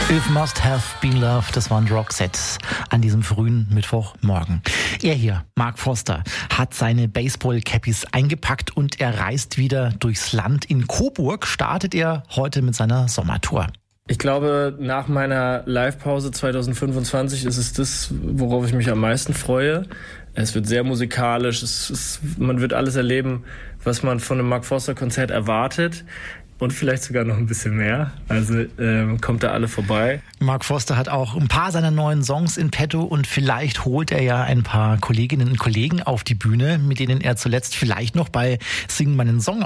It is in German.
It Must Have Been Love, das waren Roxette an diesem frühen Mittwochmorgen. Er hier, Mark Foster, hat seine Baseball-Cappies eingepackt und er reist wieder durchs Land. In Coburg startet er heute mit seiner Sommertour. Ich glaube, nach meiner Live-Pause 2025 ist es das, worauf ich mich am meisten freue. Es wird sehr musikalisch, man wird alles erleben, was man von einem Mark Foster-Konzert erwartet. Und vielleicht sogar noch ein bisschen mehr. Also kommt da alle vorbei. Mark Foster hat auch ein paar seiner neuen Songs in petto und vielleicht holt er ja ein paar Kolleginnen und Kollegen auf die Bühne, mit denen er zuletzt vielleicht noch bei Sing meinen Song